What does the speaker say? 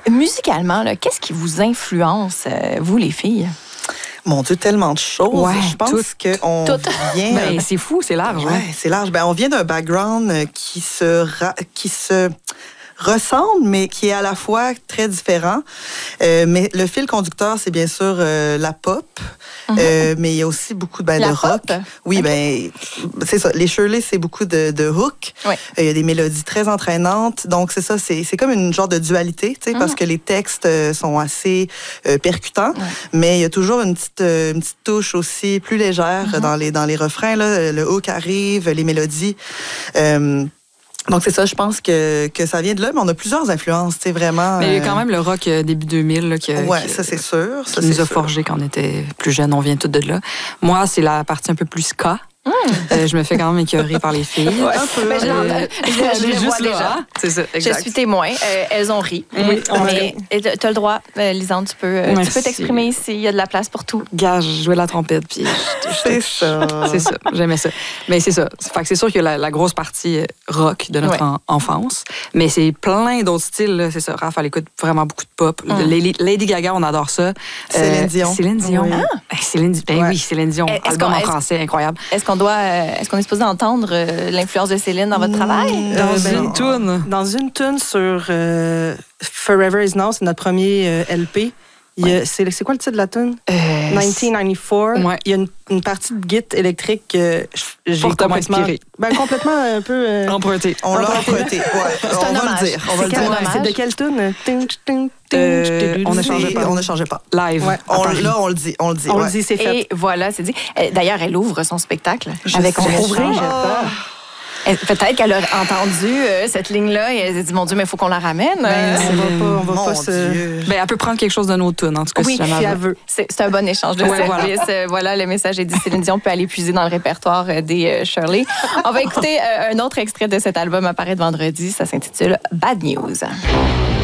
Musicalement, là, qu'est-ce qui vous influence, vous, les filles? Mon Dieu, tellement de choses. Ouais, je pense qu'on vient... Ben, c'est fou, c'est large. Ouais, c'est large. Ben, on vient d'un background qui se ressemble, mais qui est à la fois très différent. Mais le fil conducteur, c'est bien sûr la pop, mais il y a aussi beaucoup de rock. Pop? Oui, okay. C'est ça. Les Shirley, c'est beaucoup de hook. Ouais. Il y a des mélodies très entraînantes. Donc, c'est ça, c'est comme une genre de dualité, tu sais, parce que les textes sont assez percutants, mais il y a toujours une petite touche aussi plus légère dans les refrains. Là. Le hook arrive, les mélodies. Donc, c'est ça, je pense que ça vient de là, mais on a plusieurs influences, tu sais, vraiment. Mais il y a quand même le rock début 2000 là, ça, c'est sûr. Qui nous a forgé quand on était plus jeunes, on vient tous de là. Moi, c'est la partie un peu plus ska. Je me fais quand même écœurer par les filles. Ouais, un peu. Je les vois déjà. C'est ça, exact. Je suis témoin. Elles ont ri. Oui, tu as le droit, Lisande, tu peux t'exprimer ici. Il y a de la place pour tout. Gars, je jouais la trompette. Puis c'est ça. C'est ça, j'aimais ça. Mais c'est ça. Fait que c'est sûr qu'il y a la grosse partie rock de notre enfance. Mais c'est plein d'autres styles. Là. C'est ça. Raph, elle écoute vraiment beaucoup de pop. Lady Gaga, on adore ça. Céline Dion. Céline Dion. Oui. Céline Dion. Album en français, incroyable. Est-ce qu'on est supposé entendre l'influence de Céline dans votre travail? Dans une toune sur Forever Is Now, c'est notre premier LP. C'est quoi le titre de la tune? 1994. Ouais. Il y a une partie de guitare électrique que j'ai fortement inspirée. Complètement un peu... emprunté. On l'a emprunté. On va le dire. C'est de quelle tune? On ne changeait pas. On ne changeait pas. Live. Ouais. On le dit. On le dit, c'est fait. Et voilà, c'est dit. D'ailleurs, elle ouvre son spectacle avec On ne changeait pas. Peut-être qu'elle a entendu cette ligne-là et elle s'est dit, mon Dieu, mais il faut qu'on la ramène. On va pas se... Ben, elle peut prendre quelque chose de nos tunes, en tout cas, oui, si elle veut. C'est un bon échange de services. Voilà, le message est dit. Céline Dion peut aller puiser dans le répertoire des Shirley. On va écouter un autre extrait de cet album apparaître vendredi. Ça s'intitule Bad News.